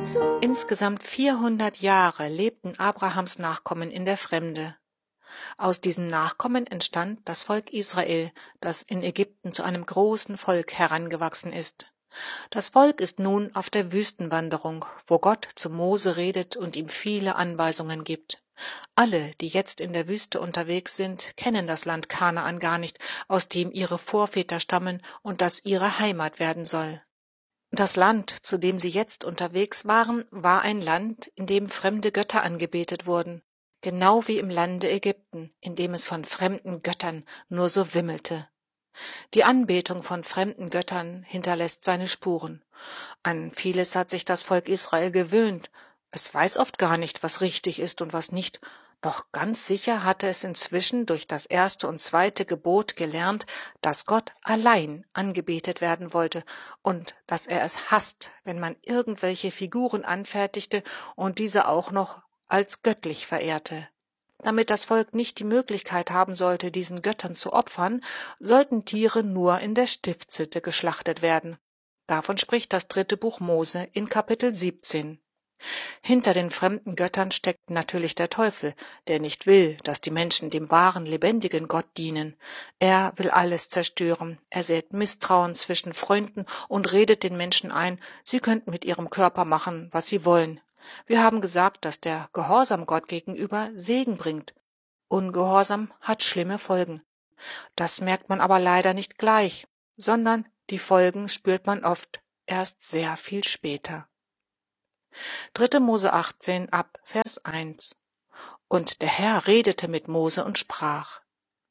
Insgesamt 400 Jahre lebten Abrahams Nachkommen in der Fremde. Aus diesen Nachkommen entstand das Volk Israel, das in Ägypten zu einem großen Volk herangewachsen ist. Das Volk ist nun auf der Wüstenwanderung, wo Gott zu Mose redet und ihm viele Anweisungen gibt. Alle, die jetzt in der Wüste unterwegs sind, kennen das Land Kanaan gar nicht, aus dem ihre Vorväter stammen und das ihre Heimat werden soll. Das Land, zu dem sie jetzt unterwegs waren, war ein Land, in dem fremde Götter angebetet wurden, genau wie im Lande Ägypten, in dem es von fremden Göttern nur so wimmelte. Die Anbetung von fremden Göttern hinterlässt seine Spuren. An vieles hat sich das Volk Israel gewöhnt. Es weiß oft gar nicht, was richtig ist und was nicht. Doch ganz sicher hatte es inzwischen durch das 1. und 2. Gebot gelernt, dass Gott allein angebetet werden wollte und dass er es hasst, wenn man irgendwelche Figuren anfertigte und diese auch noch als göttlich verehrte. Damit das Volk nicht die Möglichkeit haben sollte, diesen Göttern zu opfern, sollten Tiere nur in der Stiftshütte geschlachtet werden. Davon spricht das 3. Buch Mose in Kapitel 17. Hinter den fremden Göttern steckt natürlich der Teufel, der nicht will, dass die Menschen dem wahren, lebendigen Gott dienen. Er will alles zerstören. Er sät Misstrauen zwischen Freunden und redet den Menschen ein, sie könnten mit ihrem Körper machen, was sie wollen. Wir haben gesagt, dass der Gehorsam Gott gegenüber Segen bringt. Ungehorsam hat schlimme Folgen. Das merkt man aber leider nicht gleich, sondern die Folgen spürt man oft erst sehr viel später. 3. Mose 18 ab Vers 1. Und der Herr redete mit Mose und sprach: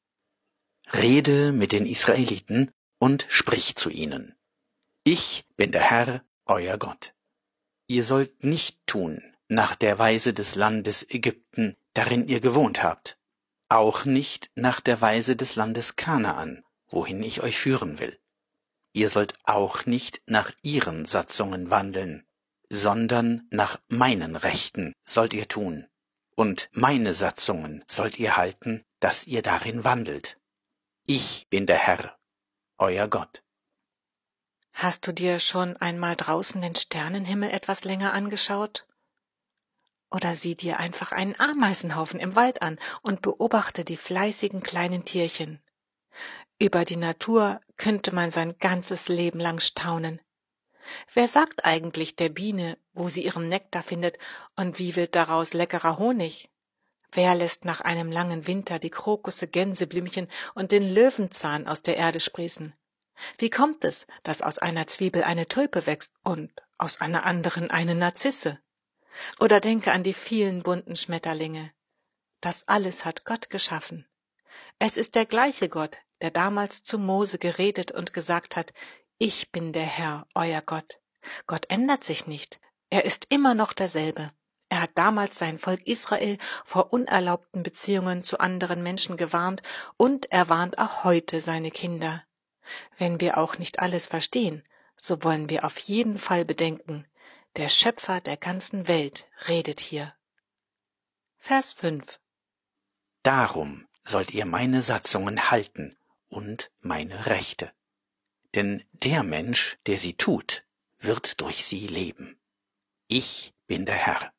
Rede mit den Israeliten und sprich zu ihnen. Ich bin der Herr, euer Gott. Ihr sollt nicht tun nach der Weise des Landes Ägypten, darin ihr gewohnt habt, auch nicht nach der Weise des Landes Kanaan, wohin ich euch führen will. Ihr sollt auch nicht nach ihren Satzungen wandeln, sondern nach meinen Rechten sollt ihr tun, und meine Satzungen sollt ihr halten, dass ihr darin wandelt. Ich bin der Herr, euer Gott. Hast du dir schon einmal draußen den Sternenhimmel etwas länger angeschaut? Oder sieh dir einfach einen Ameisenhaufen im Wald an und beobachte die fleißigen kleinen Tierchen. Über die Natur könnte man sein ganzes Leben lang staunen. Wer sagt eigentlich der Biene, wo sie ihren Nektar findet und wie wird daraus leckerer Honig? Wer lässt nach einem langen Winter die Krokusse, Gänseblümchen und den Löwenzahn aus der Erde sprießen? Wie kommt es, dass aus einer Zwiebel eine Tulpe wächst und aus einer anderen eine Narzisse? Oder denke an die vielen bunten Schmetterlinge. Das alles hat Gott geschaffen. Es ist der gleiche Gott, der damals zu Mose geredet und gesagt hat: Ich bin der Herr, euer Gott. Gott ändert sich nicht. Er ist immer noch derselbe. Er hat damals sein Volk Israel vor unerlaubten Beziehungen zu anderen Menschen gewarnt und er warnt auch heute seine Kinder. Wenn wir auch nicht alles verstehen, so wollen wir auf jeden Fall bedenken, der Schöpfer der ganzen Welt redet hier. Vers 5. Darum sollt ihr meine Satzungen halten und meine Rechte. Denn der Mensch, der sie tut, wird durch sie leben. Ich bin der Herr.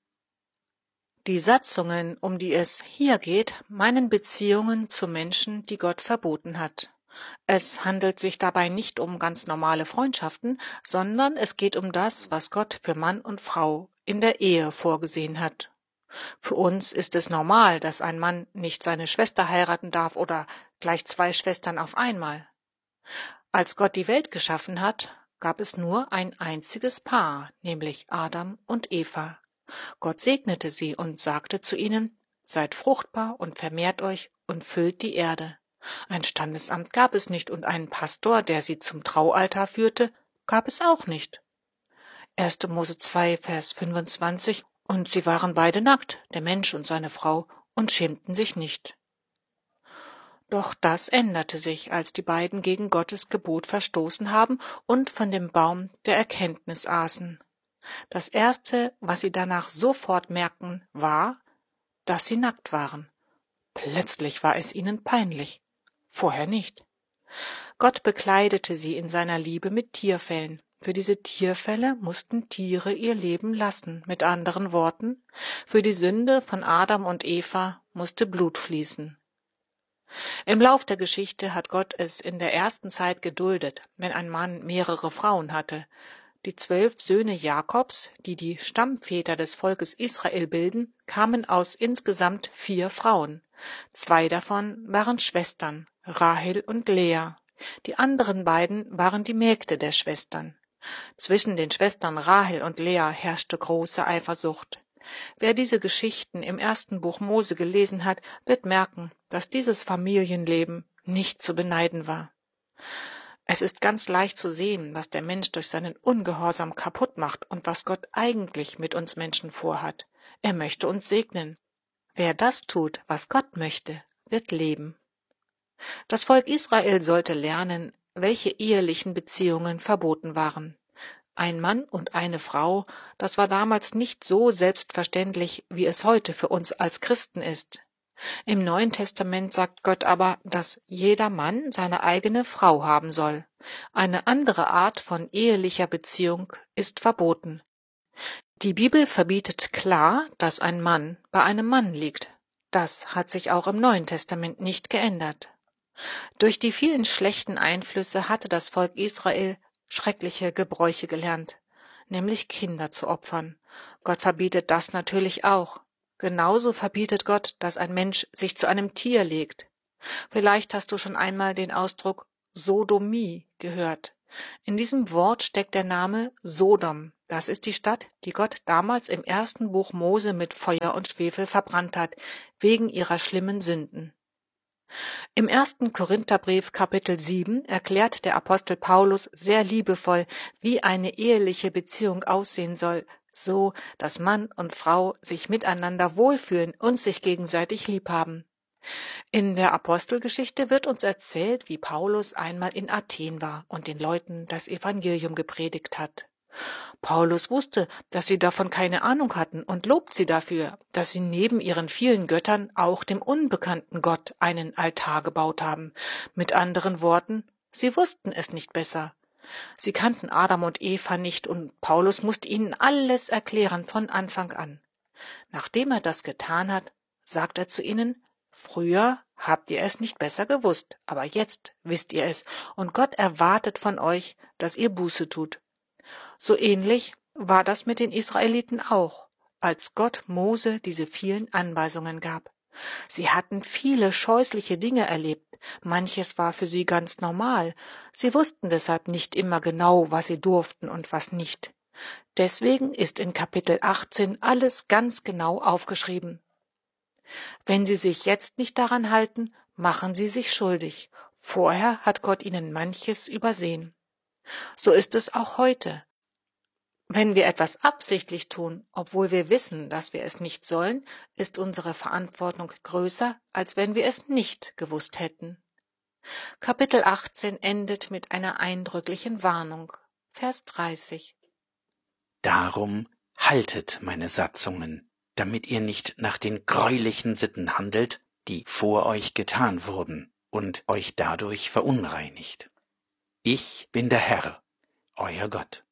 Die Satzungen, um die es hier geht, meinen Beziehungen zu Menschen, die Gott verboten hat. Es handelt sich dabei nicht um ganz normale Freundschaften, sondern es geht um das, was Gott für Mann und Frau in der Ehe vorgesehen hat. Für uns ist es normal, dass ein Mann nicht seine Schwester heiraten darf oder gleich 2 Schwestern auf einmal. Als Gott die Welt geschaffen hat, gab es nur ein einziges Paar, nämlich Adam und Eva. Gott segnete sie und sagte zu ihnen: Seid fruchtbar und vermehrt euch und füllt die Erde. Ein Standesamt gab es nicht und einen Pastor, der sie zum Traualtar führte, gab es auch nicht. 1. Mose 2, Vers 25: Und sie waren beide nackt, der Mensch und seine Frau, und schämten sich nicht. Doch das änderte sich, als die beiden gegen Gottes Gebot verstoßen haben und von dem Baum der Erkenntnis aßen. Das Erste, was sie danach sofort merkten, war, dass sie nackt waren. Plötzlich war es ihnen peinlich. Vorher nicht. Gott bekleidete sie in seiner Liebe mit Tierfellen. Für diese Tierfälle mussten Tiere ihr Leben lassen. Mit anderen Worten, für die Sünde von Adam und Eva musste Blut fließen. Im Lauf der Geschichte hat Gott es in der ersten Zeit geduldet, wenn ein Mann mehrere Frauen hatte. Die 12 Söhne Jakobs, die die Stammväter des Volkes Israel bilden, kamen aus insgesamt 4 Frauen. 2 davon waren Schwestern, Rahel und Lea. Die anderen beiden waren die Mägde der Schwestern. Zwischen den Schwestern Rahel und Lea herrschte große Eifersucht. Wer diese Geschichten im ersten Buch Mose gelesen hat, wird merken, dass dieses Familienleben nicht zu beneiden war. Es ist ganz leicht zu sehen, was der Mensch durch seinen Ungehorsam kaputt macht und was Gott eigentlich mit uns Menschen vorhat. Er möchte uns segnen. Wer das tut, was Gott möchte, wird leben. Das Volk Israel sollte lernen, welche ehelichen Beziehungen verboten waren. Ein Mann und eine Frau, das war damals nicht so selbstverständlich, wie es heute für uns als Christen ist. Im Neuen Testament sagt Gott aber, dass jeder Mann seine eigene Frau haben soll. Eine andere Art von ehelicher Beziehung ist verboten. Die Bibel verbietet klar, dass ein Mann bei einem Mann liegt. Das hat sich auch im Neuen Testament nicht geändert. Durch die vielen schlechten Einflüsse hatte das Volk Israel schreckliche Gebräuche gelernt, nämlich Kinder zu opfern. Gott verbietet das natürlich auch. Genauso verbietet Gott, dass ein Mensch sich zu einem Tier legt. Vielleicht hast du schon einmal den Ausdruck Sodomie gehört. In diesem Wort steckt der Name Sodom. Das ist die Stadt, die Gott damals im ersten Buch Mose mit Feuer und Schwefel verbrannt hat, wegen ihrer schlimmen Sünden. Im 1. Korintherbrief Kapitel 7 erklärt der Apostel Paulus sehr liebevoll, wie eine eheliche Beziehung aussehen soll, so dass Mann und Frau sich miteinander wohlfühlen und sich gegenseitig liebhaben. In der Apostelgeschichte wird uns erzählt, wie Paulus einmal in Athen war und den Leuten das Evangelium gepredigt hat. Paulus wusste, dass sie davon keine Ahnung hatten und lobt sie dafür, dass sie neben ihren vielen Göttern auch dem unbekannten Gott einen Altar gebaut haben. Mit anderen Worten, sie wussten es nicht besser. Sie kannten Adam und Eva nicht und Paulus musste ihnen alles erklären von Anfang an. Nachdem er das getan hat, sagt er zu ihnen: Früher habt ihr es nicht besser gewusst, aber jetzt wisst ihr es und Gott erwartet von euch, dass ihr Buße tut. So ähnlich war das mit den Israeliten auch, als Gott Mose diese vielen Anweisungen gab. Sie hatten viele scheußliche Dinge erlebt, manches war für sie ganz normal, sie wussten deshalb nicht immer genau, was sie durften und was nicht. Deswegen ist in Kapitel 18 alles ganz genau aufgeschrieben. Wenn sie sich jetzt nicht daran halten, machen sie sich schuldig. Vorher hat Gott ihnen manches übersehen. So ist es auch heute. Wenn wir etwas absichtlich tun, obwohl wir wissen, dass wir es nicht sollen, ist unsere Verantwortung größer, als wenn wir es nicht gewusst hätten. Kapitel 18 endet mit einer eindrücklichen Warnung. Vers 30. Darum haltet meine Satzungen, damit ihr nicht nach den greulichen Sitten handelt, die vor euch getan wurden, und euch dadurch verunreinigt. Ich bin der Herr, euer Gott.